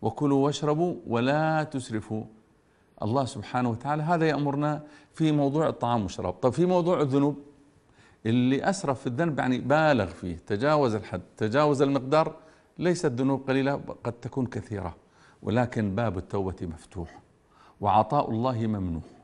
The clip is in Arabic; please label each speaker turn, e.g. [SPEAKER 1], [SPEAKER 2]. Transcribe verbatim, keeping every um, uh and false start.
[SPEAKER 1] وكلوا واشربوا ولا تسرفوا. الله سبحانه وتعالى هذا يأمرنا في موضوع الطعام والشراب. طيب في موضوع الذنوب، اللي أسرف في الذنب يعني بالغ فيه، تجاوز الحد، تجاوز المقدار، ليست ذنوب قليلة، قد تكون كثيرة، ولكن باب التوبة مفتوح وعطاء الله ممنوح.